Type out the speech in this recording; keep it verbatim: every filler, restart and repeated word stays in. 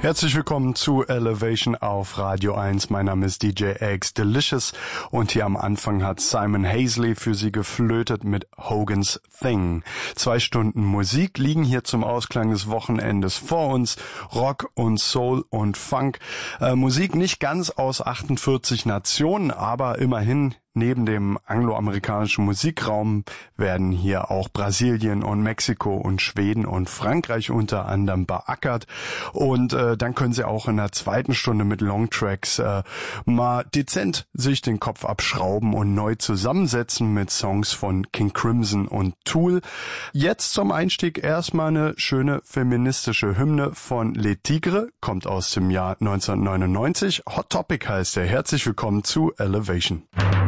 Herzlich willkommen zu Elevation auf Radio eins. Mein Name ist D J Eggs Delicious und hier am Anfang hat Simon Hazley für Sie geflötet mit Hogan's Thing. Zwei Stunden Musik liegen hier zum Ausklang des Wochenendes vor uns. Rock und Soul und Funk. Äh, Musik nicht ganz aus achtundvierzig Nationen, aber immerhin neben dem angloamerikanischen Musikraum werden hier auch Brasilien und Mexiko und Schweden und Frankreich unter anderem beackert. Und äh, dann können Sie auch in der zweiten Stunde mit Longtracks äh, mal dezent sich den Kopf abschrauben und neu zusammensetzen mit Songs von King Crimson und Tool. Jetzt zum Einstieg erstmal eine schöne feministische Hymne von Les Tigres, kommt aus dem Jahr neunzehnhundertneunundneunzig. Hot Topic heißt er. Herzlich willkommen zu Elevation.